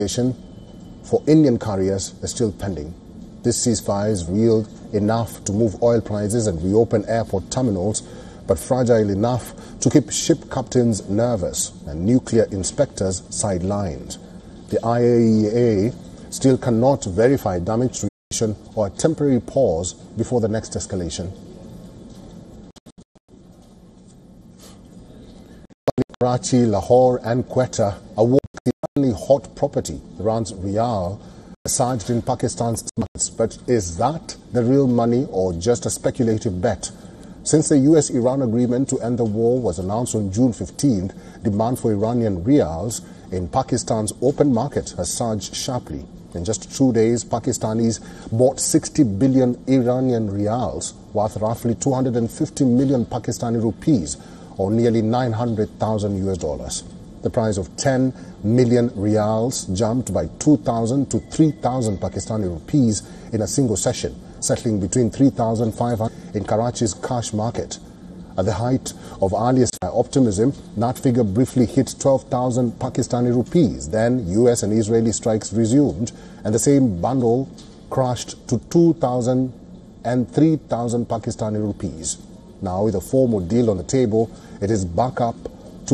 for Indian carriers is still pending. This ceasefire is real enough to move oil prices and reopen airport terminals, but fragile enough to keep ship captains nervous and nuclear inspectors sidelined. The IAEA still cannot verify damage to or a temporary pause before the next escalation. Karachi, Lahore and Quetta award the only hot property, Iran's rial, surged in Pakistan's markets. But is that the real money or just a speculative bet? Since the US-Iran agreement to end the war was announced on June 15th, demand for Iranian rials in Pakistan's open market has surged sharply. In just 2 days, Pakistanis bought 60 billion Iranian rials, worth roughly 250 million Pakistani rupees, or nearly $900,000 US. The price of 10 million rials jumped by 2,000 to 3,000 Pakistani rupees in a single session, settling between 3,500 in Karachi's cash market. At the height of earliest optimism, that figure briefly hit 12,000 Pakistani rupees. Then US and Israeli strikes resumed, and the same bundle crashed to 2,000 and 3,000 Pakistani rupees. Now, with a formal deal on the table, it is back up to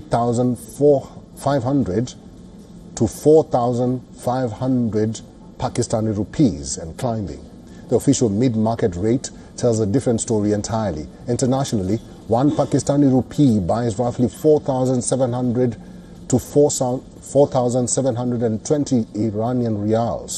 3,500 to 4,500 Pakistani rupees and climbing. The official mid-market rate tells a different story entirely. Internationally, one Pakistani rupee buys roughly 4,700 to 4,720 Iranian rials.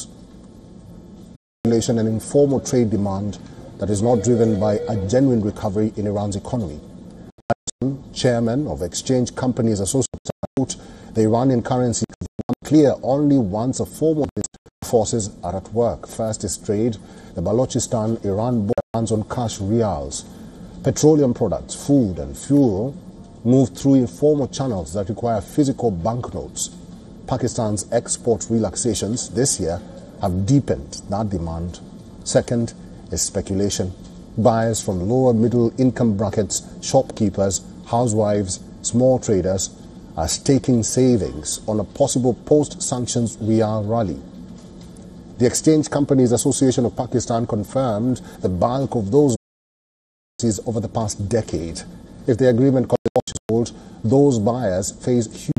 An informal trade demand that is not driven by a genuine recovery in Iran's economy. Chairman of Exchange Companies Association, the Iranian currency is clear only once a formal forces are at work. First is trade. The Balochistan-Iran border runs on cash rials. Petroleum products, food and fuel move through informal channels that require physical banknotes. Pakistan's export relaxations this year have deepened that demand. Second is speculation. Buyers from lower middle income brackets, shopkeepers, housewives, small traders are staking savings on a possible post-sanctions rial rally. The Exchange Companies Association of Pakistan confirmed the bulk of those over the past decade. If the agreement is hold, those buyers face huge.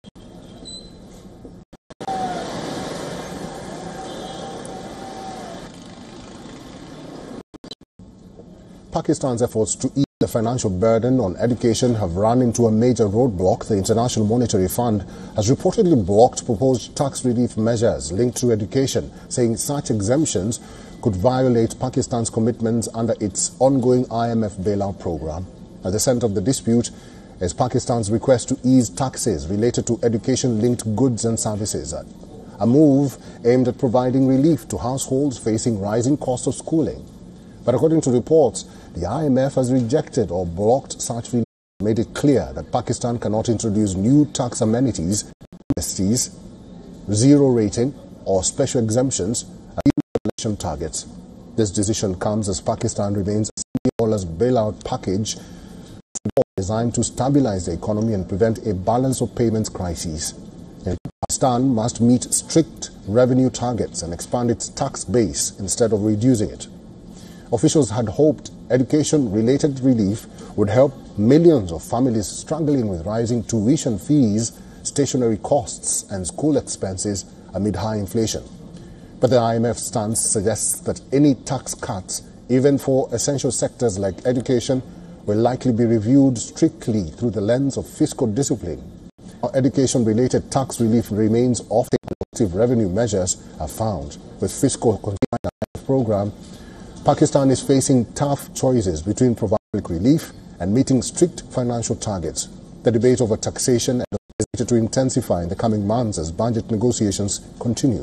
Pakistan's efforts to ease the financial burden on education have run into a major roadblock. The International Monetary Fund has reportedly blocked proposed tax relief measures linked to education, saying such exemptions could violate Pakistan's commitments under its ongoing IMF bailout program. At the center of the dispute is Pakistan's request to ease taxes related to education-linked goods and services, a move aimed at providing relief to households facing rising costs of schooling. But according to reports, the IMF has rejected or blocked such relief, made it clear that Pakistan cannot introduce new tax amenities, amnesties, zero rating or special exemptions as election targets. This decision comes as Pakistan remains a $1 bailout package designed to stabilize the economy and prevent a balance of payments crisis. Pakistan must meet strict revenue targets and expand its tax base instead of reducing it. Officials had hoped education-related relief would help millions of families struggling with rising tuition fees, stationery costs and school expenses amid high inflation. But the IMF stance suggests that any tax cuts, even for essential sectors like education, will likely be reviewed strictly through the lens of fiscal discipline. Education-related tax relief remains off the collective revenue measures are found. With fiscal program, Pakistan is facing tough choices between providing relief and meeting strict financial targets. The debate over taxation is expected to intensify in the coming months as budget negotiations continue.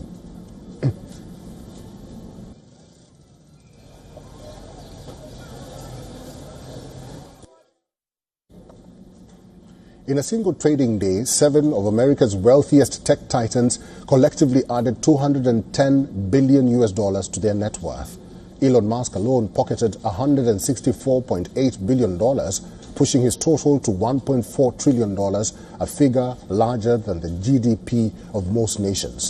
In a single trading day, 7 of America's wealthiest tech titans collectively added $210 billion to their net worth. Elon Musk alone pocketed $164.8 billion, pushing his total to $1.4 trillion, a figure larger than the GDP of most nations.